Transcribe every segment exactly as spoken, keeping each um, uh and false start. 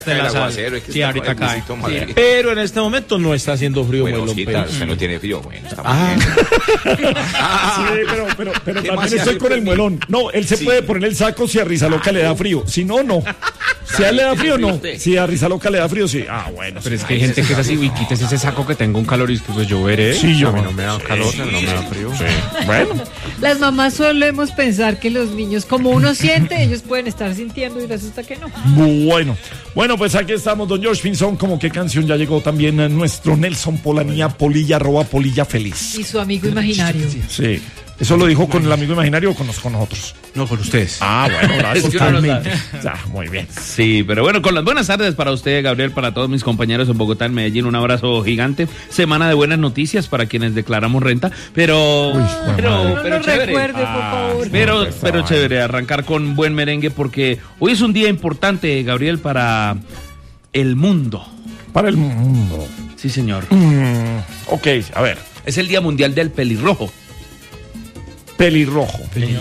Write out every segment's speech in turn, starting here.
El aguacero, es que sí, está ahorita cae. Sí. Pero en este momento no está haciendo frío. Bueno, Muelón, sí, pero... usted no tiene frío, bueno, está Ah. bien. Sí, pero, pero, pero también más estoy se con el hace muelón. No, él se Sí. puede poner el saco si a Rizaloca le da frío. Si no, no. Si a él le da frío, no. Si a Rizaloca le da frío, sí. Ah, bueno. Pero es que hay gente que es así, uy, quítese ese saco que tengo un calor y pues yo veré. Sí, yo- A mí no me da sí, calor, sí, no me da frío. Bueno. Las mamás solemos pensar que los niños, como uno siente, ellos pueden estar sintiendo y resulta que no. Bueno, bueno, pues aquí estamos, don George Pinzón. Como qué canción ya llegó también a nuestro Nelson Polanía, Polilla, arroba Polilla Feliz. Y su amigo imaginario. Sí. ¿Eso lo dijo con el amigo imaginario o con, nos- con nosotros? No, con ustedes. Ah, bueno, gracias. Es que uno no sabe. Ya, muy bien. Sí, pero bueno, con las buenas tardes para usted, Gabriel, para todos mis compañeros en Bogotá, en Medellín, un abrazo gigante. Semana de buenas noticias para quienes declaramos renta, pero... pero, No pero lo chévere. recuerde, por favor. Pero, pero chévere, arrancar con buen merengue porque hoy es un día importante, Gabriel, para el mundo. Para el mundo. Sí, señor. Mm, ok, a ver. Es el Día Mundial del Pelirrojo. Pelirrojo.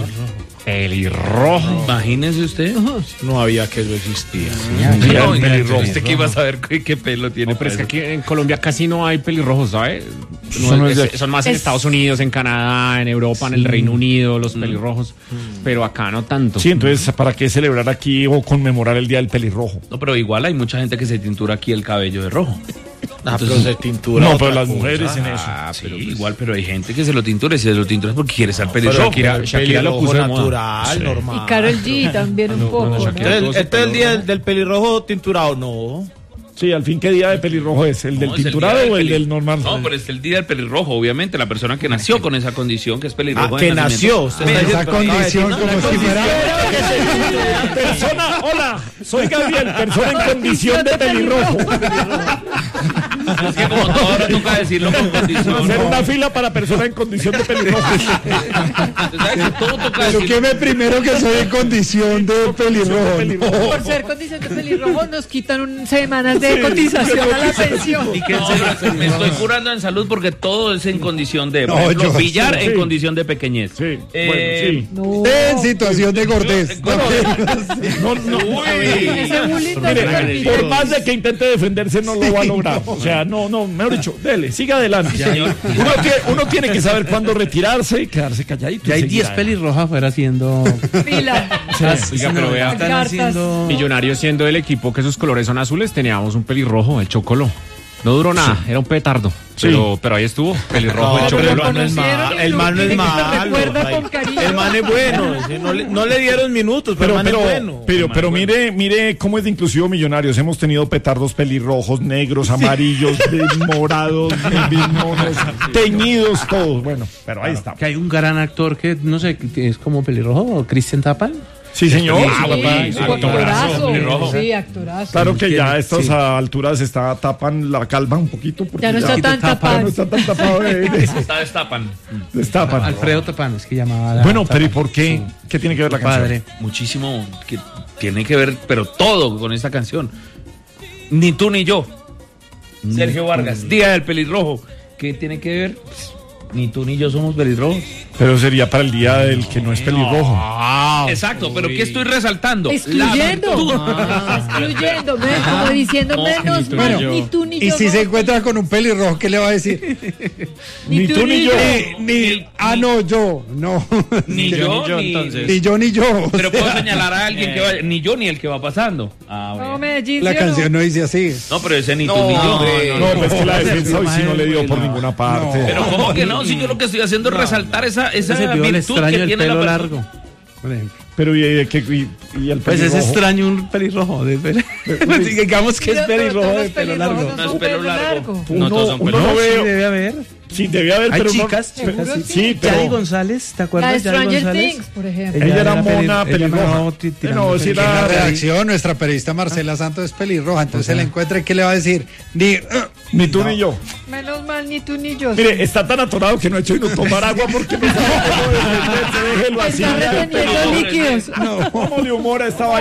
Pelirrojo. Imagínese usted. No había que eso existía. No, el pelirrojo. usted que iba a saber qué, qué pelo tiene. No, pero es que para eso. aquí en Colombia casi no hay pelirrojos, ¿sabes? Eso no es de es- aquí. son más en Es- Estados Unidos, en Canadá, en Europa, en el Reino Unido, los pelirrojos. Pero acá no tanto. Sí, entonces, ¿para qué celebrar aquí o conmemorar el Día del Pelirrojo? No, pero igual hay mucha gente que se tintura aquí el cabello de rojo. Ah, pero se tintura. No, otra pero las cosa. mujeres en eso. Ah, pero igual, pero hay gente que se lo tintura y si se lo tintura es porque quiere ser Pero pelirrojo. Shakira- el Shakira lo pelirrojo puso de moda. natural, Sí. normal. Y Karol G también un poco. cuando ¿no? Shakira- Entonces, este es el día del, del pelirrojo tinturado, no. Sí, al fin, ¿qué día de pelirrojo es? ¿El del No, es el tinturado día del o el peli- del normal? No, pero es el día del pelirrojo, obviamente, la persona que nació con esa condición, que es pelirrojo. Ah, de que nacimiento. nació. Usted está Esa diciendo- condición, no, como la si fuera persona, hola, soy Gabriel, persona en condición de pelirrojo. Es que como todo ahora toca decirlo con condición. Hacer una fila para persona en condición de pelirrojo. Usted sabe que todo toca decirlo. ve primero que soy en condición de pelirrojo. Por ser condición de pelirrojo nos quitan un, semanas de cotización a la pensión. Y que en serio, me estoy curando en salud porque todo es en condición de, por No, ejemplo, yo- billar sí. en condición de pequeñez. Sí, Eh, bueno, No. En situación de gordez. Bueno, sí. No, no. Ese bullying no se Mire, permite. por más de que intente defenderse, no lo va a lograr. O sea, no, no, mejor dicho, dele, siga adelante. Señor. Uno tiene, uno tiene que saber cuándo retirarse y quedarse calladito. Ya hay y seguir diez adelante. pelirrojas afuera haciendo. Fila. Oiga, pero vea, Están Cartas. haciendo. Millonarios siendo el equipo que sus colores son azules, teníamos un pelirrojo, el Chocolo. No duró nada, era un petardo. Pero, pero ahí estuvo, pelirrojo, el No, pero el Chocolo. man no es malo. El man no es malo. Recuerda con cariño. El man es bueno. ese No le, no le dieron minutos, pero, Pero, el man pero, es bueno. pero, pero mire, mire cómo es de inclusivo Millonarios. Hemos tenido petardos pelirrojos, negros, amarillos, de- morados, de- monos, teñidos, todos. Bueno, pero ahí está. Que hay un gran actor que, no sé, que es como pelirrojo, Christian Tapal. Sí, señor. Ah, Sí, papá, sí, actorazo. pelirrojo. Sí, actorazo. Claro que ya a Sí. estas alturas está tapan la calva un poquito. Porque Ya no está tan ya tapado. no está tan tapado de, de- Está destapan. destapan. Alfredo Tapano, es que llamaba. la- Bueno, pero ¿y Tapano. por qué? ¿Qué tiene que ver la canción? Padre. Muchísimo que tiene que ver, pero todo con esta canción. Ni tú ni yo. Sergio Vargas, Día del Pelirrojo. ¿Qué tiene que ver? Pues, ni tú ni yo somos pelirrojos. Pero sería para el día del que no es pelirrojo. Exacto, pero ¿qué estoy resaltando? Excluyendo. Excluyendo. ¿ves? Como diciendo No, menos ni tú mal, ni yo. ni tú ni Y yo. si no. se encuentra con un pelirrojo, ¿qué le va a decir? Ni tú ni yo. Ni, ni- ah, no, yo, no. Ni yo, ni, Ni yo, ni yo. o Pero sea, puedo señalar a alguien que vaya, ni yo ni el que va pasando. Ah, No, bueno. Medellín, la ¿sí o no? canción no dice así. No, pero ese ni tú No, ni yo. hombre. No, pues que la defensa hoy sí no le dio por ninguna parte. Pero ¿cómo que no? Si yo lo que estoy haciendo es resaltar esa, esa Ese vio el virtud extraño que del tiene la pelo persona. largo. Por ejemplo. Pero ¿y, de qué- y, y el Pues es pelirrojo? extraño un pelirrojo. De pelo- Digamos que es Pero- pero pelirrojo todos de los pelo pelirrojos largo. no No es son pelo largo. Uno, No todos son uno pelirrojos. no Sí, veo. debe haber. Sí, debe haber, Hay pero no- chicas, pero- chicas, sí. sí, pero Yadi González, ¿te La acuerdas? de Yadi Stranger González. Things, por ejemplo. Ella era peli- mona ella pelirroja. no, ti- tirando No, sí peli- En la era- redacción, nuestra periodista Marcela Santos es pelirroja, entonces se le encuentra y ¿qué le va a decir? Ni, uh, ni tú ni yo. Menos mal, ni tú ni yo. Mire, está tan atorado que no ha hecho ni tomar agua porque no sabe cómo defenderse. Déjelo así. Está reteniendo líquidos. ¿Cómo le humora esta vaina?